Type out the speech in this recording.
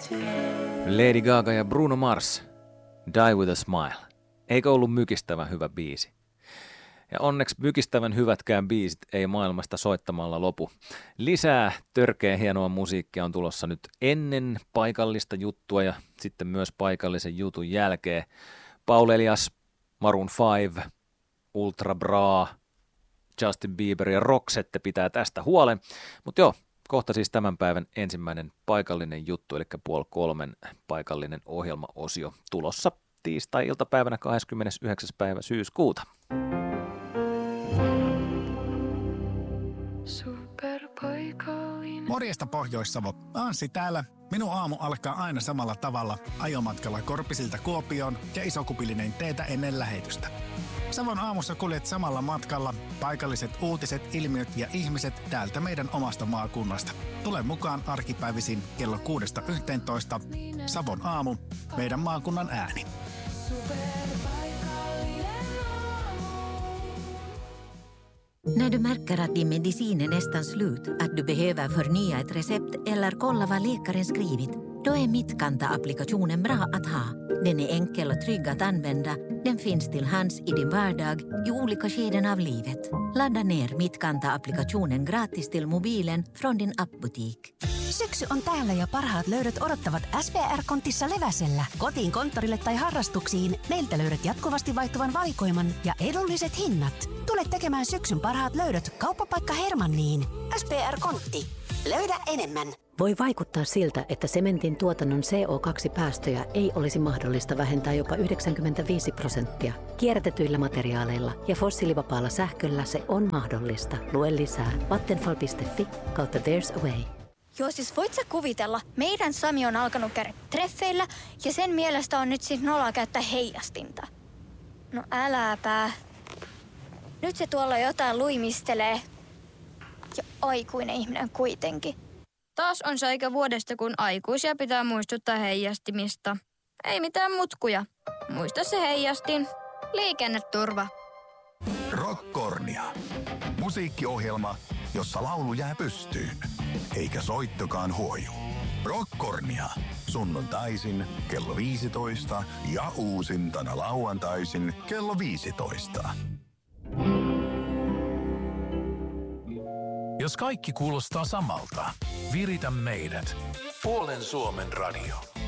Lady Gaga ja Bruno Mars, Die With A Smile. Eikö ollut mykistävän hyvä biisi? Ja onneksi mykistävän hyvätkään biisit ei maailmasta soittamalla lopu. Lisää törkeä hienoa musiikkia on tulossa nyt ennen paikallista juttua ja sitten myös paikallisen jutun jälkeen. Paul Elias, Maroon 5, Ultra Bra, Justin Bieber ja Roxette pitää tästä huolen. Mutta joo, kohta siis tämän päivän ensimmäinen paikallinen juttu, eli 2:30 paikallinen ohjelmaosio tulossa tiistai-iltapäivänä 29. päivä syyskuuta. Morjesta Pohjois-Savo. Anssi täällä. Minun aamu alkaa aina samalla tavalla ajomatkalla Korpisilta Kuopioon ja isokupillinen teetä ennen lähetystä. Savon aamussa kuljet samalla matkalla paikalliset uutiset, ilmiöt ja ihmiset täältä meidän omasta maakunnasta. Tule mukaan arkipäivisin kello 6-11. Savon aamu, meidän maakunnan ääni. När du märker att din medicin är nästan slut, att du behöver förnya ett recept eller kolla vad läkaren skrivit, då är Mittkanta-applikationen bra att ha. Den är enkel och trygg att använda. Den finns till hands i din vardag i olika skeden av livet. Ladda ner Mittkanta-applikationen gratis till mobilen från din appbutik. Syksy on täällä ja parhaat löydöt odottavat SPR-kontissa Leväsellä. Kotiin, konttorille tai harrastuksiin meiltä löydät jatkuvasti vaihtuvan valikoiman ja edulliset hinnat. Tule tekemään syksyn parhaat löydöt kauppapaikka Hermanniin. SPR-kontti. Löydä enemmän. Voi vaikuttaa siltä, että sementin tuotannon CO2-päästöjä ei olisi mahdollista vähentää jopa 95%. Kierrätetyillä materiaaleilla ja fossiilivapaalla sähköllä se on mahdollista. Lue lisää vattenfall.fi/there's a way. Joo, siis voit sä kuvitella, meidän Sami on alkanut käydä treffeillä ja sen mielestä on nyt siis noloa käyttää heijastinta. No äläpä. Nyt se tuolla jotain luimistelee. Ja aikuinen ihminen kuitenkin. Taas on se aika vuodesta, kun aikuisia pitää muistuttaa heijastimista. Ei mitään mutkuja. Muista se heijastin. Liikenneturva. Rockkornia. Musiikkiohjelma, jossa laulu jää pystyyn, eikä soittokaan huoju. Rockkornia. Sunnuntaisin kello 15 ja uusintana lauantaisin kello 15. Jos kaikki kuulostaa samalta, viritä meidät. Puolen Suomen radio.